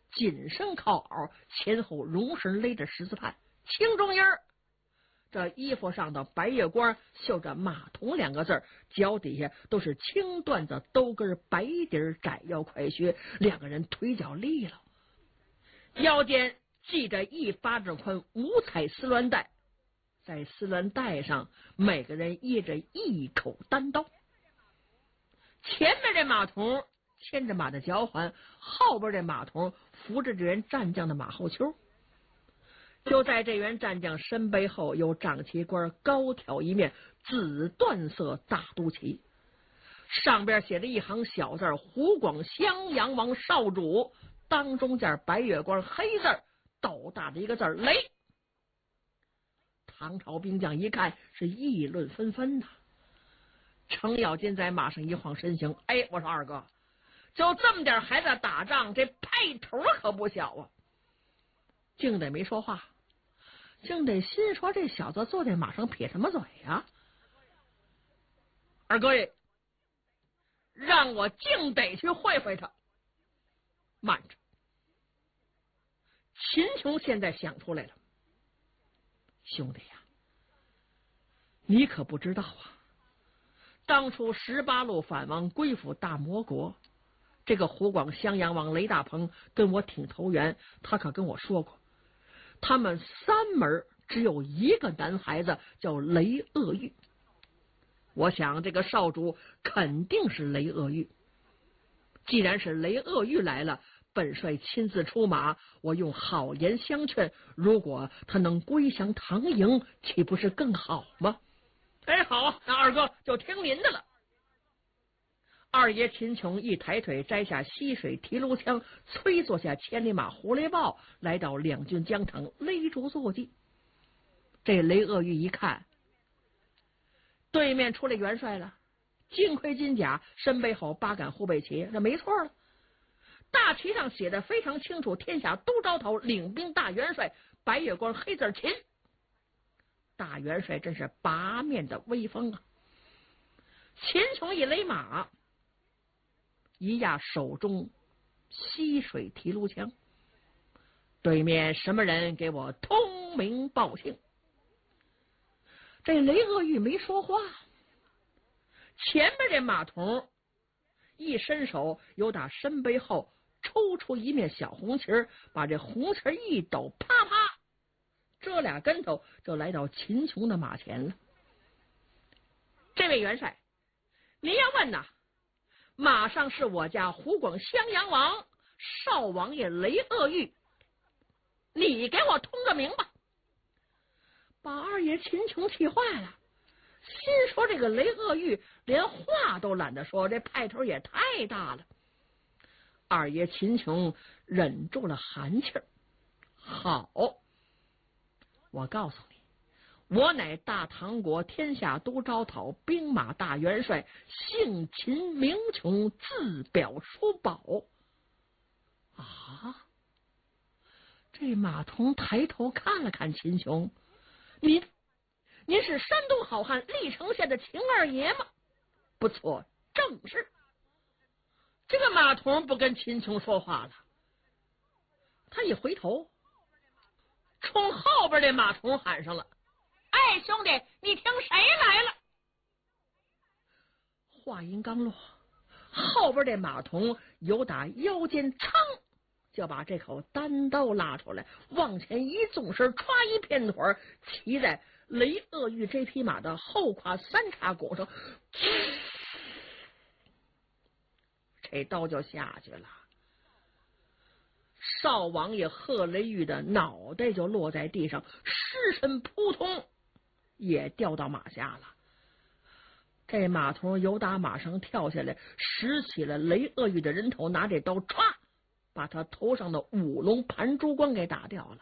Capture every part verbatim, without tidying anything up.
紧身靠袄，前后绒绳勒着十字畔，青中衣儿。这衣服上的白月光绣着马童两个字，脚底下都是青缎子兜跟白底窄腰快靴，两个人腿脚利落，腰间系着一巴掌宽五彩丝鸾带，在丝鸾带上每个人掖着一口单刀。前面这马童牵着马的脚环，后边这马童扶着这员战将的马后丘。就在这员战将身背后有长旗官高挑一面紫缎色大都旗，上边写着一行小字湖广襄阳王少主，当中间白月光黑字斗大的一个字雷。唐朝兵将一看是议论纷纷呐。程咬金在马上一晃身形，哎，我说二哥，就这么点孩子打仗，这派头可不小啊。敬得没说话，敬得心说这小子坐在马上撇什么嘴呀？二哥爷，让我敬得去会会他。慢着，秦琼现在想出来了，兄弟呀，你可不知道啊，当初十八路反王归附大魔国，这个湖广襄阳王雷大鹏跟我挺投缘，他可跟我说过，他们三门只有一个男孩子叫雷鄂玉。我想这个少主肯定是雷鄂玉。既然是雷鄂玉来了，本帅亲自出马，我用好言相劝，如果他能归降唐营，岂不是更好吗？哎，好，那二哥就听您的了。二爷秦琼一抬腿摘下溪水提炉枪，催坐下千里马狐狸豹，来到两军疆场，勒住坐骑。这雷鄂玉一看，对面出来元帅了，金盔金甲，身背后八杆护背旗，这没错了。大旗上写的非常清楚，天下都招头，领兵大元帅白月光黑字秦。大元帅真是八面的威风啊！秦琼一勒马，一压手中溪水提炉枪，对面什么人给我通名报姓？这雷鄂玉没说话，前面这马童一伸手，由打身背后抽出一面小红旗，把这红旗一抖，啪啪，这俩跟头就来到秦琼的马前了。这位元帅，您要问呐，马上是我家湖广襄阳王少王爷雷鄂玉，你给我通个名吧。把二爷秦琼气坏了，心说这个雷鄂玉连话都懒得说，这派头也太大了。二爷秦琼忍住了寒气儿，好，我告诉你，我乃大唐国天下都招讨兵马大元帅，姓秦名琼，字表叔宝。啊！这马童抬头看了看秦琼，您您是山东好汉历城县的秦二爷吗？不错，正是。这个马童不跟秦琼说话了，他一回头，冲后边的马童喊上了：“哎，兄弟，你听谁来了？”话音刚落，后边这马童由打腰间噌就把这口单刀拉出来，往前一纵身，歘一片腿，骑在雷鄂玉这匹马的后胯三叉拱上，这刀就下去了。少王爷贺雷玉的脑袋就落在地上，尸身扑通也掉到马下了。这马童由打马上跳下来，拾起了雷鄂玉的人头，拿这刀歘把他头上的五龙盘珠冠给打掉了。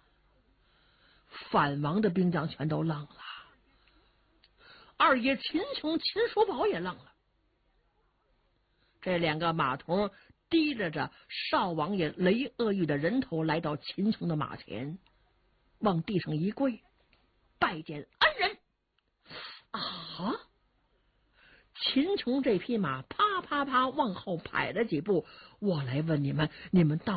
反王的兵将全都愣了，二爷秦琼、秦叔宝也愣了。这两个马童提着着少王爷雷鄂玉的人头来到秦琼的马前，往地上一跪，拜见恩人。啊！秦琼这匹马啪啪啪往后排了几步，我来问你们，你们到